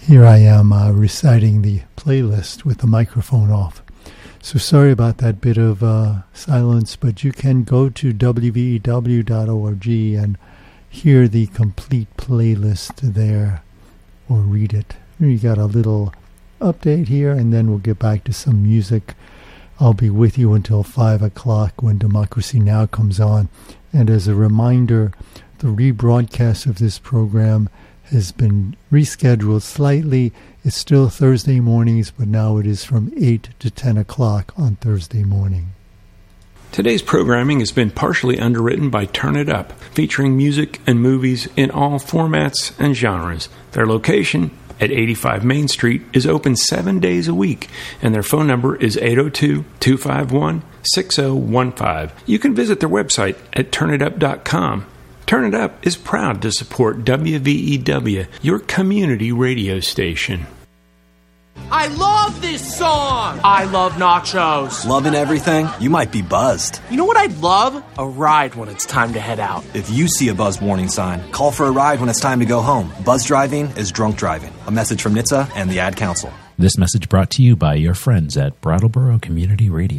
Here I am reciting the playlist with the microphone off. So sorry about that bit of silence, but you can go to wvew.org and hear the complete playlist there, or read it. You got a little update here, and then we'll get back to some music. I'll be with you until 5 o'clock when Democracy Now! Comes on. And as a reminder, the rebroadcast of this program has been rescheduled slightly. It's still Thursday mornings, but now it is from 8 to 10 o'clock on Thursday morning. Today's programming has been partially underwritten by Turn It Up, featuring music and movies in all formats and genres. Their location at 85 Main Street is open 7 days a week, and their phone number is 802-251-6015. You can visit their website at turnitup.com. Turn It Up is proud to support WVEW, your community radio station. I love this song! I love nachos. Loving everything? You might be buzzed. You know what I'd love? A ride when it's time to head out. If you see a buzz warning sign, call for a ride when it's time to go home. Buzz driving is drunk driving. A message from NHTSA and the Ad Council. This message brought to you by your friends at Brattleboro Community Radio.